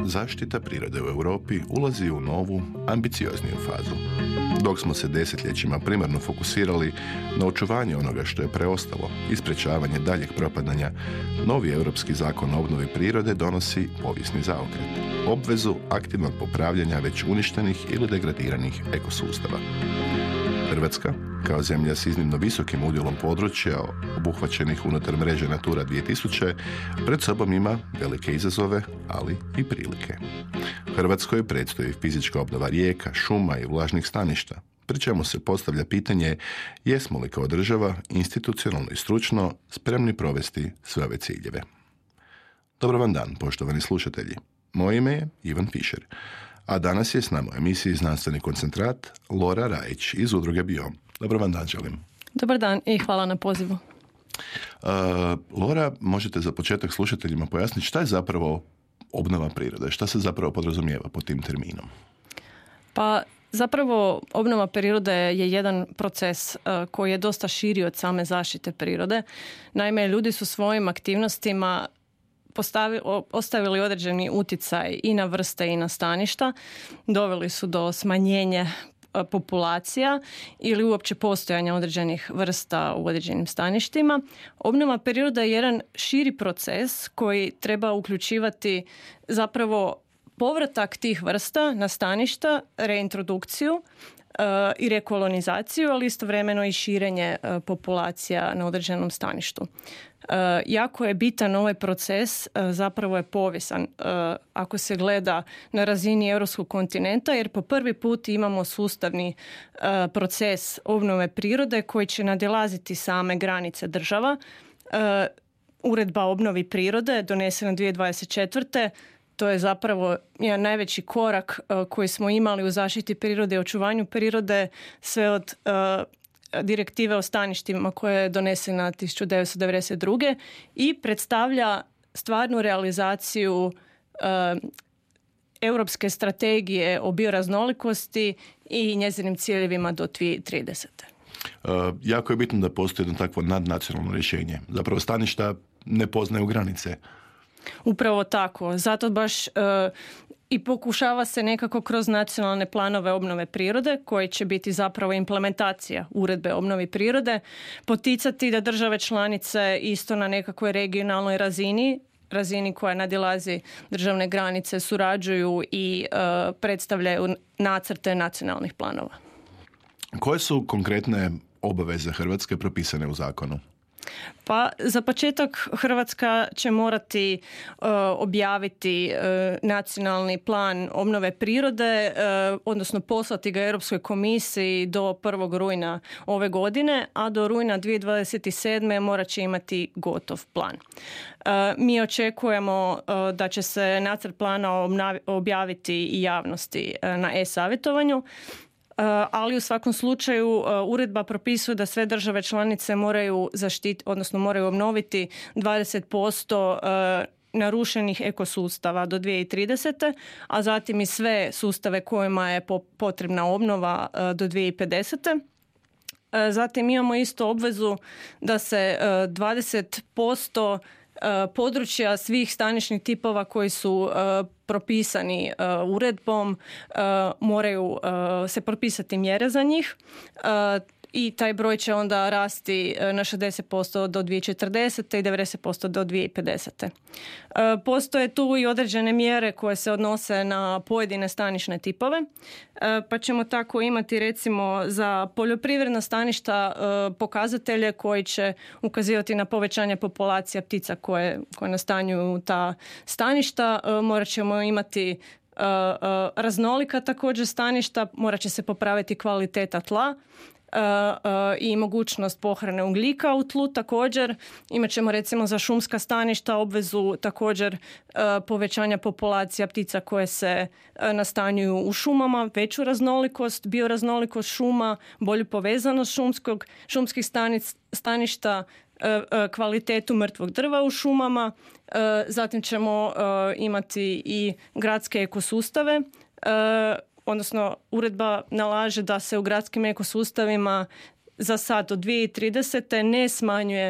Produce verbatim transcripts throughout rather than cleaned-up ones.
zaštita prirode u Europi ulazi u novu, ambiciozniju fazu. Dok smo se desetljećima primarno fokusirali na očuvanje onoga što je preostalo i sprečavanje daljeg propadanja, novi europski zakon o obnovi prirode donosi povijesni zaokret, obvezu aktivnog popravljanja već uništenih ili degradiranih ekosustava. Hrvatska, kao zemlja s iznimno visokim udjelom područja obuhvaćenih unutar mreže Natura dvije tisuće, pred sobom ima velike izazove, ali i prilike. Hrvatskoj predstoji fizička obnova rijeka, šuma i vlažnih staništa, pri čemu se postavlja pitanje jesmo li kao država institucionalno i stručno spremni provesti sve ove ciljeve. Dobar vam dan, poštovani slušatelji. Moje ime je Ivan Fišer, a danas je s nama u emisiji Znanstveni koncentrat Lora Rajić iz udruge Biom. Dobar vam dan želim. Dobar dan i hvala na pozivu. Uh, Lora, možete za početak slušateljima pojasniti šta je zapravo obnova prirode? Šta se zapravo podrazumijeva pod tim terminom? Pa zapravo obnova prirode je jedan proces uh, koji je dosta širi od same zaštite prirode. Naime, ljudi su svojim aktivnostima postavi, ostavili određeni utjecaj i na vrste i na staništa, doveli su do smanjenja populacija ili uopće postojanja određenih vrsta u određenim staništima. Obnova prirode je jedan širi proces koji treba uključivati zapravo povratak tih vrsta na staništa, reintrodukciju uh, i rekolonizaciju, ali istovremeno i širenje uh, populacija na određenom staništu. Uh, jako je bitan ovaj proces, uh, zapravo je povijesan uh, ako se gleda na razini europskog kontinenta, jer po prvi put imamo sustavni uh, proces obnove prirode koji će nadilaziti same granice država. Uh, Uredba o obnovi prirode donesena dvije tisuće dvadeset četvrte. To je zapravo jedan najveći korak uh, koji smo imali u zaštiti prirode i očuvanju prirode, sve od uh, direktive o staništima koja je donesena tisuću devetsto devedeset druge i predstavlja stvarnu realizaciju uh, europske strategije o bioraznolikosti i njezinim ciljevima do dvije tisuće tridesete. Uh, jako je bitno da postoji jedno takvo nadnacionalno rješenje. Zapravo staništa ne poznaju granice. Upravo tako. Zato baš uh, i pokušava se nekako kroz nacionalne planove obnove prirode, koji će biti zapravo implementacija uredbe o obnovi prirode, poticati da države članice isto na nekakvoj regionalnoj razini, razini koja nadilazi državne granice, surađuju i uh, predstavljaju nacrte nacionalnih planova. Koje su konkretne obaveze Hrvatske propisane u zakonu? Pa za početak Hrvatska će morati uh, objaviti uh, nacionalni plan obnove prirode, uh, odnosno poslati ga Europskoj komisiji do prvog rujna ove godine, a do rujna dvije tisuće dvadeset sedme morat će imati gotov plan. Uh, mi očekujemo uh, da će se nacrt plana obnavi, objaviti i javnosti uh, na e-savjetovanju. Uh, ali u svakom slučaju uh, uredba propisuje da sve države članice moraju zaštiti, odnosno moraju obnoviti dvadeset posto uh, narušenih ekosustava do dvije tisuće tridesete, a zatim i sve sustave kojima je po- potrebna obnova uh, do dvije tisuće pedesete. Uh, zatim imamo isto obvezu da se uh, dvadeset posto područja svih stanišnih tipova koji su uh, propisani uh, uredbom uh, moraju uh, se propisati mjere za njih uh, i taj broj će onda rasti na šezdeset posto do dvije tisuće četrdesete i devedeset posto do dvije tisuće pedesete. Uh, postoje tu i određene mjere koje se odnose na pojedine stanišne tipove, uh, pa ćemo tako imati recimo za poljoprivredna staništa uh, pokazatelje koji će ukazivati na povećanje populacija ptica koje, koje nastanjuju ta staništa. Uh, morat ćemo imati uh, uh, raznolika također staništa, morat će se popraviti kvaliteta tla. Uh, uh, i mogućnost pohrane ugljika u tlu također. Imat ćemo recimo za šumska staništa obvezu također uh, povećanja populacija ptica koje se uh, nastanjuju u šumama, veću raznolikost, bioraznolikost šuma, bolju povezanost šumskog, šumskih stanic, staništa, uh, uh, kvalitetu mrtvog drva u šumama. Uh, zatim ćemo uh, imati i gradske ekosustave. Uh, odnosno uredba nalaže da se u gradskim ekosustavima za sad do dvije tisuće tridesete ne smanjuje uh,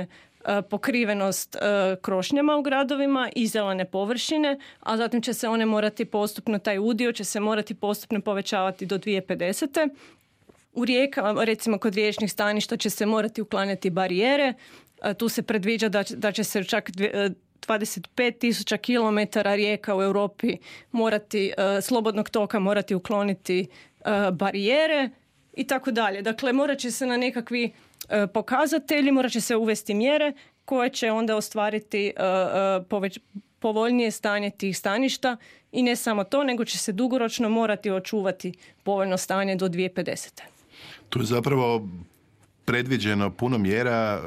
pokrivenost krošnjama u gradovima i zelene površine, a zatim će se one morati postupno, taj udio će se morati postupno povećavati do dvije tisuće pedesete. U rijekama, recimo kod riječnih staništa, će se morati uklanjati barijere. Tu se predviđa da, da će se čak dvadeset pet tisuća kilometara rijeka u Europi morati, slobodnog toka morati ukloniti barijere i tako dalje. Dakle, morat će se na nekakvi pokazatelji, morat će se uvesti mjere koje će onda ostvariti poveć, povoljnije stanje tih staništa i ne samo to, nego će se dugoročno morati očuvati povoljno stanje do dvije tisuće pedesete. Tu je zapravo predviđeno puno mjera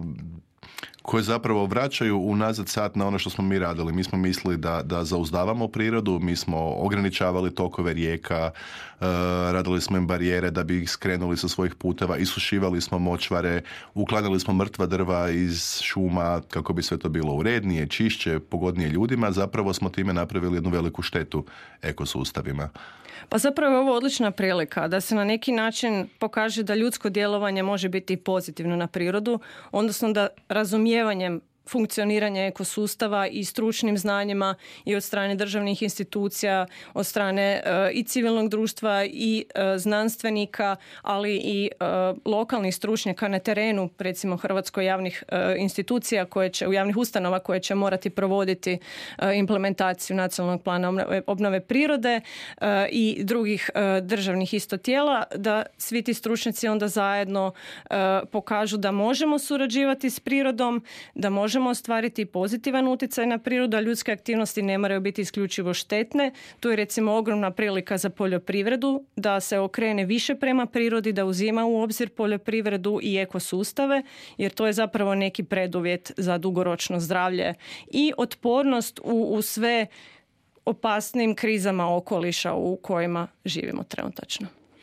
koje zapravo vraćaju unazad sat na ono što smo mi radili. Mi smo mislili da, da zauzdavamo prirodu, mi smo ograničavali tokove rijeka, uh, radili smo im barijere da bi ih skrenuli sa svojih puteva, isušivali smo močvare, uklanjali smo mrtva drva iz šuma kako bi sve to bilo urednije, čišće, pogodnije ljudima. Zapravo smo time napravili jednu veliku štetu ekosustavima. Pa zapravo je ovo odlična prilika da se na neki način pokaže da ljudsko djelovanje može biti pozitivno na prirodu, odnosno da razumijevanjem funkcioniranja ekosustava i stručnim znanjima i od strane državnih institucija, od strane uh, i civilnog društva i uh, znanstvenika, ali i uh, lokalnih stručnjaka na terenu, recimo Hrvatskoj javnih uh, institucija koje će, u javnih ustanova koje će morati provoditi uh, implementaciju nacionalnog plana obnove, obnove prirode uh, i drugih uh, državnih isto tijela, da svi ti stručnjaci onda zajedno uh, pokažu da možemo surađivati s prirodom, da možemo ostvariti pozitivan utjecaj na prirodu, a ljudske aktivnosti ne moraju biti isključivo štetne. Tu je recimo ogromna prilika za poljoprivredu da se okrene više prema prirodi, da uzima u obzir poljoprivredu i ekosustave, jer to je zapravo neki preduvjet za dugoročno zdravlje i otpornost u, u sve opasnim krizama okoliša u kojima živimo trenutačno.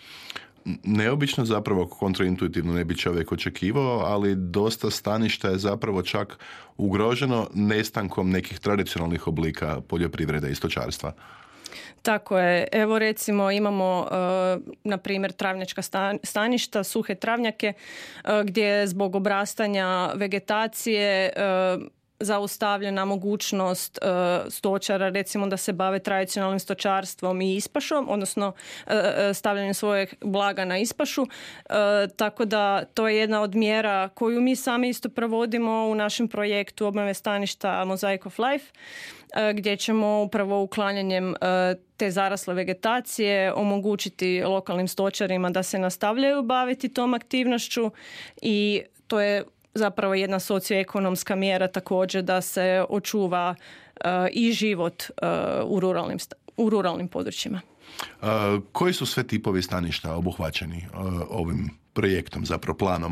Neobično, zapravo kontraintuitivno ne bi čovjek očekivao, ali dosta staništa je zapravo čak ugroženo nestankom nekih tradicionalnih oblika poljoprivrede i stočarstva. Tako je. Evo recimo imamo uh, na primjer travnjačka staništa, suhe travnjake uh, gdje zbog obrastanja vegetacije uh, zaustavljena mogućnost uh, stočara recimo da se bave tradicionalnim stočarstvom i ispašom, odnosno uh, stavljanjem svojeg blaga na ispašu. Uh, tako da to je jedna od mjera koju mi sami isto provodimo u našem projektu obnove staništa Mosaic of Life, uh, gdje ćemo upravo uklanjanjem uh, te zarasle vegetacije omogućiti lokalnim stočarima da se nastavljaju baviti tom aktivnošću i to je zapravo jedna socioekonomska mjera također da se očuva uh, i život uh, u, ruralnim, u ruralnim područjima. Uh, koji su sve tipovi staništa obuhvaćeni uh, ovim projektom, zapravo planom?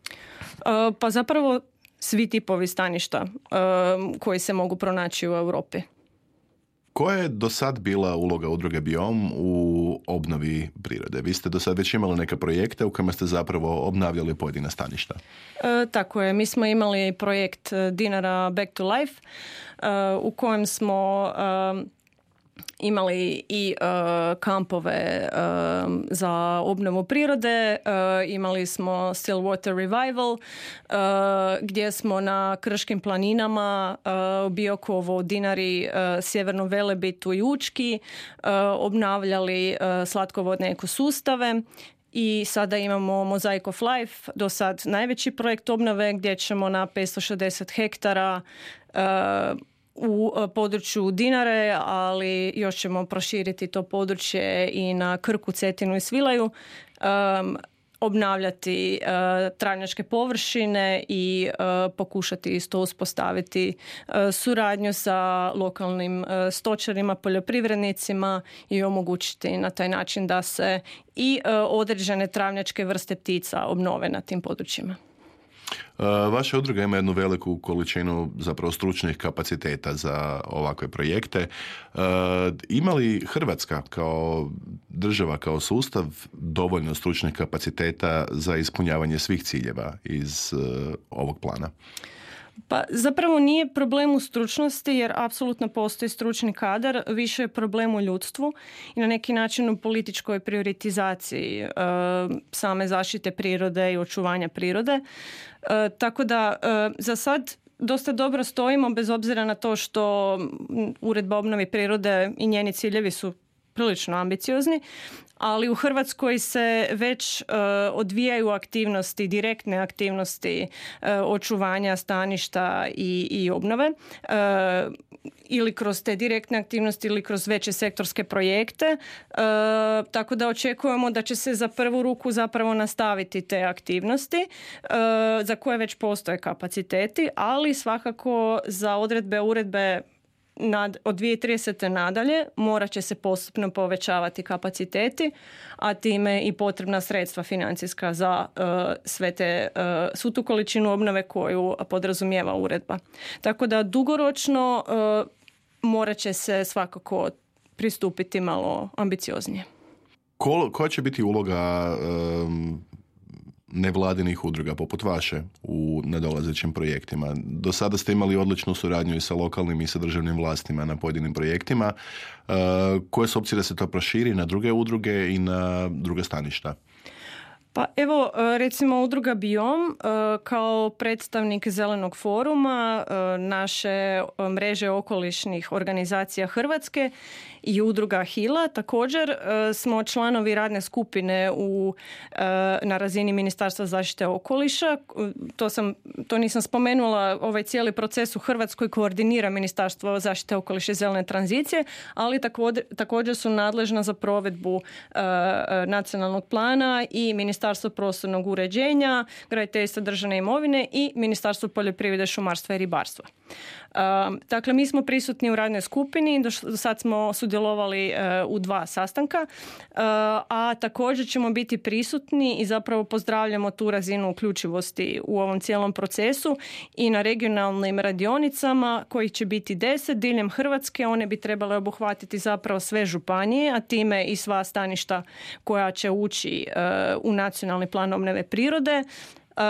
Uh, pa zapravo svi tipovi staništa uh, koji se mogu pronaći u Europi. Koja je do sad bila uloga udruge Biom u obnovi prirode? Vi ste do sad već imali neke projekte u kojima ste zapravo obnavljali pojedina staništa. E, tako je. Mi smo imali projekt Dinara Back to Life e, u kojem smo e, imali i uh, kampove uh, za obnovu prirode, uh, imali smo Stillwater Revival, uh, gdje smo na Krškim planinama, uh, Biokovo, Dinari, uh, Sjevernom Velebitu i Učki uh, obnavljali uh, slatkovodne ekosustave. I sada imamo Mosaic of Life, do sad najveći projekt obnove gdje ćemo na petsto šezdeset hektara uh, u području Dinare, ali još ćemo proširiti to područje i na Krku, Cetinu i Svilaju, um, obnavljati uh, travnjačke površine i uh, pokušati isto uspostaviti uh, suradnju sa lokalnim uh, stočarima, poljoprivrednicima i omogućiti na taj način da se i uh, određene travnjačke vrste ptica obnove na tim područjima. Vaša udruga ima jednu veliku količinu zapravo stručnih kapaciteta za ovakve projekte. Ima li Hrvatska kao država, kao sustav dovoljno stručnih kapaciteta za ispunjavanje svih ciljeva iz ovog plana? Pa zapravo nije problem u stručnosti jer apsolutno postoji stručni kadar, više je problem u ljudstvu i na neki način u političkoj prioritizaciji e, same zaštite prirode i očuvanja prirode. E, tako da e, za sad dosta dobro stojimo bez obzira na to što Uredba o obnovi prirode i njeni ciljevi su prilično ambiciozni, ali u Hrvatskoj se već uh, odvijaju aktivnosti, direktne aktivnosti uh, očuvanja staništa i, i obnove uh, ili kroz te direktne aktivnosti ili kroz veće sektorske projekte. Uh, tako da očekujemo da će se za prvu ruku zapravo nastaviti te aktivnosti uh, za koje već postoje kapaciteti, ali svakako za odredbe uredbe Nad, od dvije tisuće tridesete nadalje morat će se postupno povećavati kapaciteti, a time i potrebna sredstva financijska za uh, sve te, uh, svu tu količinu obnove koju podrazumijeva uredba. Tako da dugoročno uh, morat će se svakako pristupiti malo ambicioznije. Ko, koja će biti uloga um, nevladinih udruga poput vaše u nadolazećim projektima? Do sada ste imali odličnu suradnju i sa lokalnim i sa državnim vlastima na pojedinim projektima. Uh, koje su opcije da se to proširi na druge udruge i na druga staništa? Pa evo, recimo udruga Biom kao predstavnik Zelenog foruma, naše mreže okolišnih organizacija Hrvatske i udruga Hila također smo članovi radne skupine u, na razini Ministarstva zaštite okoliša. To, sam, to nisam spomenula, ovaj cijeli proces u Hrvatskoj koordinira Ministarstvo zaštite okoliša i zelene tranzicije, ali također, također su nadležna za provedbu nacionalnog plana i Ministarstvo Ministarstvo prostornog uređenja, graditeljstva, državne imovine i Ministarstvo poljoprivrede, šumarstva i ribarstva. Uh, dakle, mi smo prisutni u radnoj skupini, do, do sad smo sudjelovali uh, u dva sastanka, uh, a također ćemo biti prisutni i zapravo pozdravljamo tu razinu uključivosti u ovom cijelom procesu i na regionalnim radionicama kojih će biti deset diljem Hrvatske. One bi trebale obuhvatiti zapravo sve županije, a time i sva staništa koja će ući uh, u nacionalni plan obnove prirode. Uh,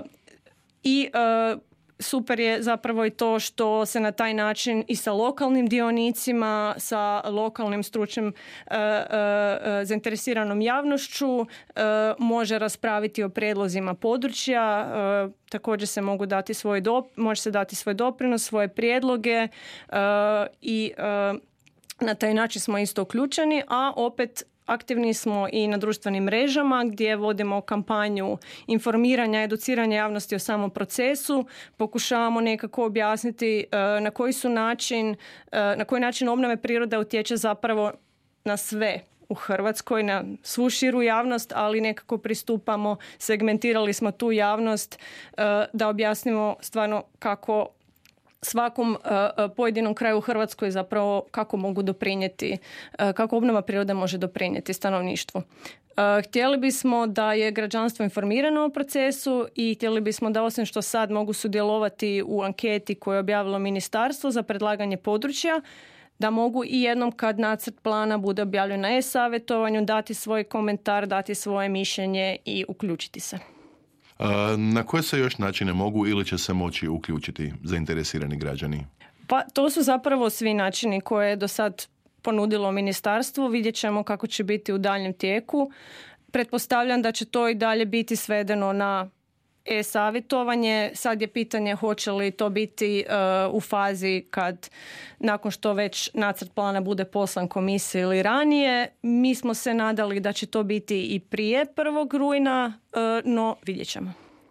I uh, super je zapravo i to što se na taj način i sa lokalnim dionicima, sa lokalnim stručnim uh, uh, zainteresiranom javnošću uh, može raspraviti o prijedlozima područja. Uh, također se mogu dati svoj dop- može se dati svoj doprinos, svoje prijedloge uh, i uh, na taj način smo isto uključeni, a opet aktivni smo i na društvenim mrežama gdje vodimo kampanju informiranja, educiranja javnosti o samom procesu. Pokušavamo nekako objasniti uh, na koji su način, uh, na koji način obnove prirode utječe zapravo na sve u Hrvatskoj, na svu širu javnost, ali nekako pristupamo, segmentirali smo tu javnost uh, da objasnimo stvarno kako svakom uh, pojedinom kraju u Hrvatskoj zapravo kako mogu doprinijeti, uh, kako obnova prirode može doprinijeti stanovništvu. Uh, htjeli bismo da je građanstvo informirano o procesu i htjeli bismo da osim što sad mogu sudjelovati u anketi koju je objavilo ministarstvo za predlaganje područja, da mogu i jednom kad nacrt plana bude objavljen na e-savjetovanju dati svoj komentar, dati svoje mišljenje i uključiti se. Na koje se još načine mogu ili će se moći uključiti zainteresirani građani? Pa to su zapravo svi načini koje je do sad ponudilo ministarstvo. Vidjet ćemo kako će biti u daljnjem tijeku. Pretpostavljam da će to i dalje biti svedeno na e-savjetovanje. Sad je pitanje hoće li to biti uh, u fazi kad nakon što već nacrt plana bude poslan komisiji ili ranije. Mi smo se nadali da će to biti i prije prvog rujna, uh, no vidjet ćemo.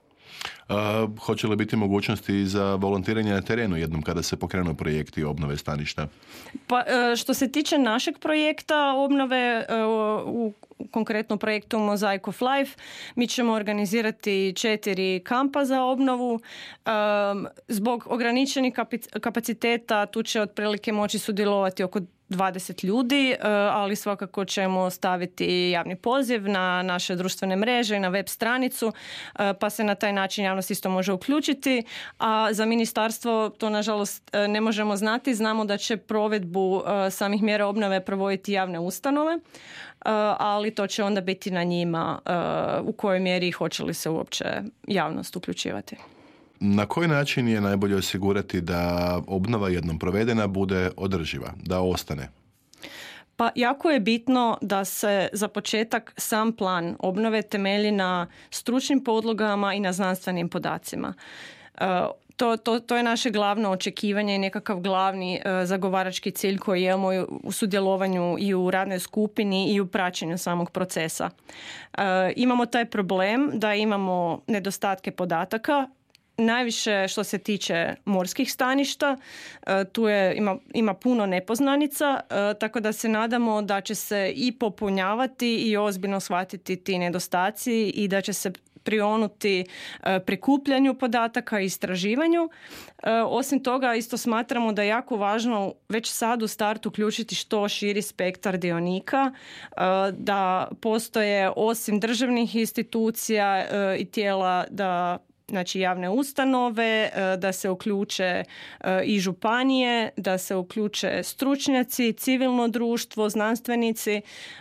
Uh, hoće li biti mogućnosti za volontiranje na terenu jednom kada se pokrenu projekti obnove staništa? Pa, uh, što se tiče našeg projekta obnove uh, u konkretno projektu Mosaic of Life, mi ćemo organizirati četiri kampa za obnovu. Um, zbog ograničenih kapaciteta tu će otprilike moći sudjelovati oko dvadeset ljudi, ali svakako ćemo staviti javni poziv na naše društvene mreže i na web stranicu, pa se na taj način javnost isto može uključiti. A za ministarstvo to nažalost ne možemo znati. Znamo da će provedbu samih mjera obnove provoditi javne ustanove, ali to će onda biti na njima u kojoj mjeri hoće li se uopće javnost uključivati. Na koji način je najbolje osigurati da obnova jednom provedena bude održiva, da ostane? Pa jako je bitno da se za početak sam plan obnove temelji na stručnim podlogama i na znanstvenim podacima. To, to, to je naše glavno očekivanje i nekakav glavni uh, zagovarački cilj koji imamo u sudjelovanju i u radnoj skupini i u praćenju samog procesa. Uh, imamo taj problem da imamo nedostatke podataka, najviše što se tiče morskih staništa. Uh, tu je, ima, ima puno nepoznanica, uh, tako da se nadamo da će se i popunjavati i ozbiljno shvatiti ti nedostaci i da će se prionuti prikupljanju podataka i istraživanju. Osim toga, isto smatramo da je jako važno već sad u startu uključiti što širi spektar dionika, da postoje osim državnih institucija i tijela, da znači javne ustanove, da se uključe i županije, da se uključe stručnjaci, civilno društvo, znanstvenici,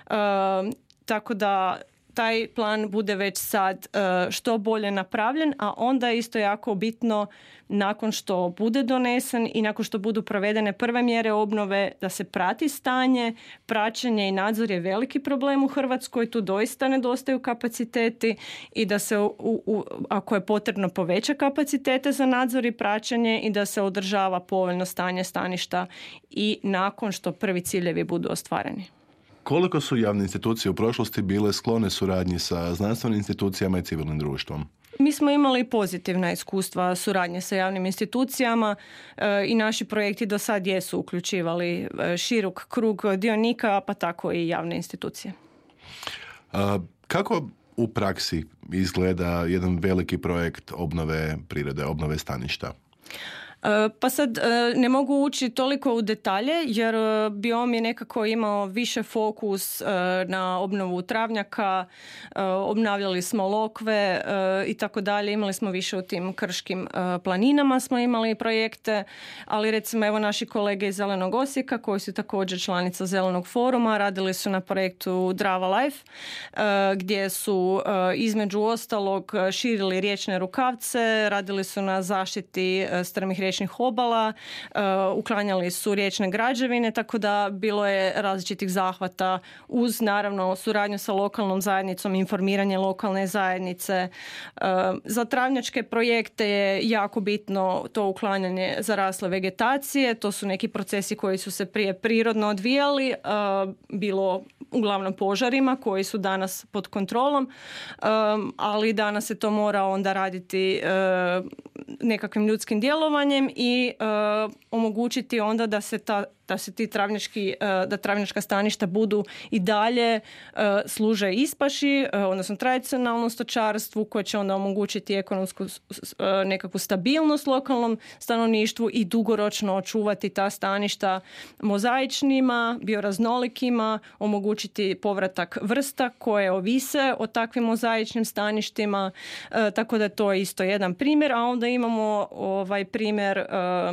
tako da taj plan bude već sad što bolje napravljen, a onda je isto jako bitno nakon što bude donesen i nakon što budu provedene prve mjere obnove da se prati stanje. Praćenje i nadzor je veliki problem u Hrvatskoj, tu doista nedostaju kapaciteti i da se, u, u, ako je potrebno, poveća kapacitete za nadzor i praćenje i da se održava povoljno stanje staništa i nakon što prvi ciljevi budu ostvareni. Koliko su javne institucije u prošlosti bile sklone suradnji sa znanstvenim institucijama i civilnim društvom? Mi smo imali pozitivna iskustva suradnje sa javnim institucijama e, i naši projekti do sad jesu uključivali e, širok krug dionika, pa tako i javne institucije. A, kako u praksi izgleda jedan veliki projekt obnove prirode, obnove staništa? Pa sad ne mogu ući toliko u detalje jer biom je nekako imao više fokus na obnovu travnjaka, obnavljali smo lokve i tako dalje, imali smo više u tim krškim planinama smo imali projekte, ali recimo evo naši kolege iz Zelenog Osijeka koji su također članica Zelenog foruma radili su na projektu Drava Life gdje su između ostalog širili riječne rukavce, radili su na zaštiti strmih riječnih obala, uh, uklanjali su riječne građevine, tako da bilo je različitih zahvata uz naravno suradnju sa lokalnom zajednicom, informiranje lokalne zajednice. Uh, za travnjačke projekte je jako bitno to uklanjanje zarasle vegetacije, to su neki procesi koji su se prije prirodno odvijali, uh, bilo uglavnom požarima koji su danas pod kontrolom, um, ali danas se to mora onda raditi uh, nekakvim ljudskim djelovanjem i uh, omogućiti onda da se ta da se ti travnjački, da travnjačka staništa budu i dalje služe ispaši, odnosno tradicionalnom stočarstvu koje će onda omogućiti ekonomsku nekakvu stabilnost lokalnom stanovništvu i dugoročno očuvati ta staništa mozaičnima, bioraznolikima, omogućiti povratak vrsta koje ovise o takvim mozaičnim staništima, tako da to je isto jedan primjer, a onda imamo ovaj primjer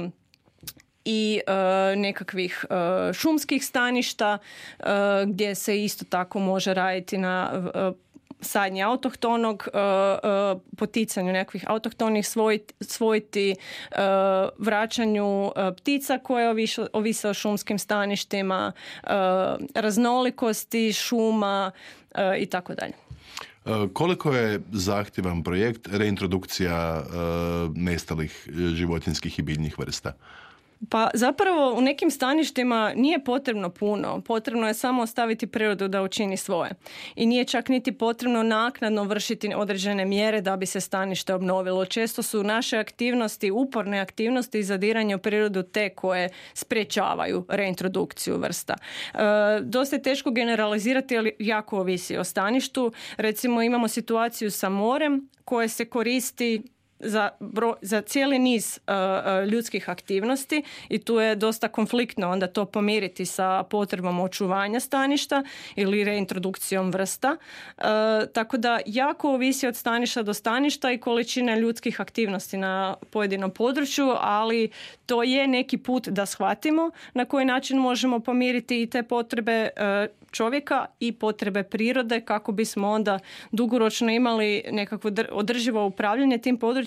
i e, nekakvih e, šumskih staništa e, gdje se isto tako može raditi na e, sadnji autohtonog, e, e, poticanju nekakvih autohtonih svojti, svojti e, vraćanju e, ptica koje ovise, ovise o šumskim staništima, e, raznolikosti šuma e, i tako dalje. Koliko je zahtjevan projekt reintrodukcija e, nestalih životinjskih i biljnih vrsta? Pa zapravo u nekim staništima nije potrebno puno. Potrebno je samo ostaviti prirodu da učini svoje. I nije čak niti potrebno naknadno vršiti određene mjere da bi se stanište obnovilo. Često su naše aktivnosti, uporne aktivnosti i zadiranje u prirodu te koje sprječavaju reintrodukciju vrsta. E, dosta je teško generalizirati, ali jako ovisi o staništu. Recimo imamo situaciju sa morem koje se koristi za, bro, za cijeli niz uh, ljudskih aktivnosti i tu je dosta konfliktno onda to pomiriti sa potrebom očuvanja staništa ili reintrodukcijom vrsta. Uh, tako da jako ovisi od staništa do staništa i količine ljudskih aktivnosti na pojedinom području, ali to je neki put da shvatimo na koji način možemo pomiriti i te potrebe uh, čovjeka i potrebe prirode kako bismo onda dugoročno imali nekakvo održivo upravljanje tim područjem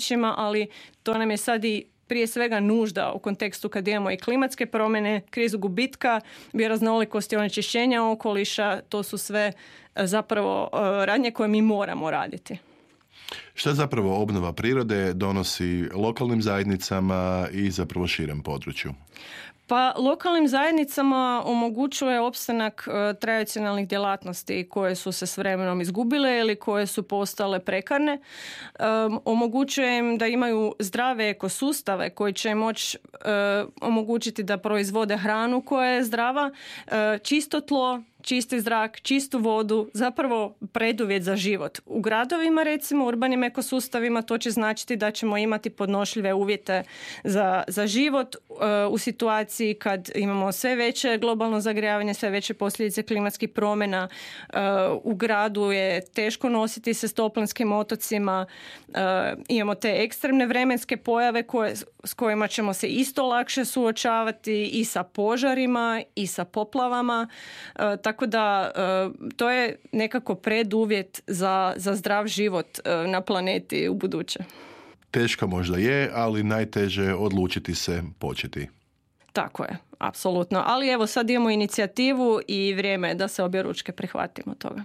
područjima, ali to nam je sad i prije svega nužda u kontekstu kad imamo i klimatske promjene, krizu gubitka, bioraznolikosti, onečišćenja okoliša, to su sve zapravo radnje koje mi moramo raditi. Šta zapravo obnova prirode donosi lokalnim zajednicama i zapravo širem području? Pa lokalnim zajednicama omogućuje opstanak e, tradicionalnih djelatnosti koje su se s vremenom izgubile ili koje su postale prekarne. E, omogućuje im da imaju zdrave ekosustave koji će im moći e, omogućiti da proizvode hranu koja je zdrava, e, čisto tlo, čisti zrak, čistu vodu, zapravo preduvjet za život. U gradovima, recimo, urbanim ekosustavima, to će značiti da ćemo imati podnošljive uvjete za, za život uh, u situaciji kad imamo sve veće globalno zagrijavanje, sve veće posljedice klimatskih promjena. Uh, u gradu je teško nositi se s toplinskim otocima. Uh, imamo te ekstremne vremenske pojave koje, s kojima ćemo se isto lakše suočavati i sa požarima i sa poplavama. Uh, Tako da to je nekako preduvjet za, za zdrav život na planeti u buduće. Teško možda je, ali najteže odlučiti se početi. Tako je, apsolutno. Ali evo sad imamo inicijativu i vrijeme je da se obje ručke prihvatimo toga.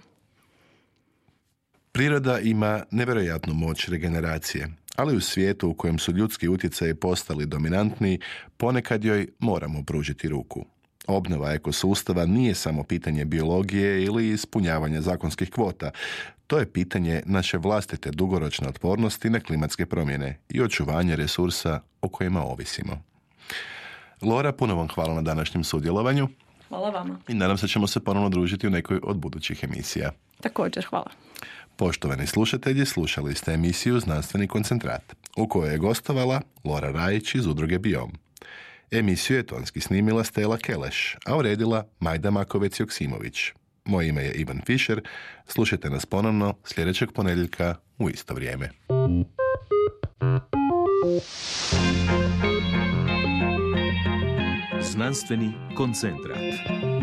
Priroda ima nevjerojatnu moć regeneracije, ali u svijetu u kojem su ljudski utjecaji postali dominantni, ponekad joj moramo pružiti ruku. Obnova ekosustava nije samo pitanje biologije ili ispunjavanja zakonskih kvota. To je pitanje naše vlastite dugoročne otpornosti na klimatske promjene i očuvanje resursa o kojima ovisimo. Lora, puno vam hvala na današnjem sudjelovanju. Hvala vama. I nadam se ćemo se ponovno družiti u nekoj od budućih emisija. Također, hvala. Poštovani slušatelji, slušali ste emisiju Znanstveni koncentrat, u kojoj je gostovala Lora Rajić iz udruge Biom. Emisiju je tonski snimila Stela Keleš, a uredila Majda Makovec-Joksimović. Moje ime je Ivan Fischer. Slušajte nas ponovno sljedećeg ponedjeljka u isto vrijeme. Znanstveni koncentrat.